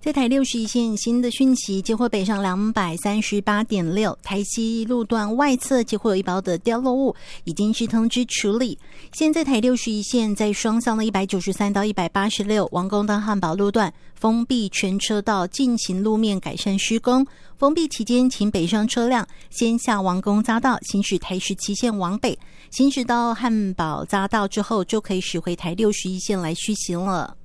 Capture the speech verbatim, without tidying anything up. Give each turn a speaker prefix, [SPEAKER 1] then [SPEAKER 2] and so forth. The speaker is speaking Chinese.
[SPEAKER 1] 在台六十一线新的讯息，接获北上 两百三十八点六 台西路段外侧接获有一包的掉落物，已经是通知处理。现在台六十一线在双向的一百九十三到一百八十六王公到汉宝路段封闭全车道进行路面改善施工，封闭期间请北上车辆先下王公匝道行驶台十七线往北，行驶到汉宝匝道之后就可以驶回台六十一线来续行了。